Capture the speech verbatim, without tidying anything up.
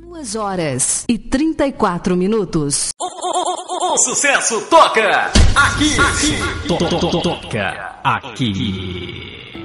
Duas horas e trinta e quatro minutos. O, o, o, o sucesso toca aqui, aqui. To, to, to, toca aqui.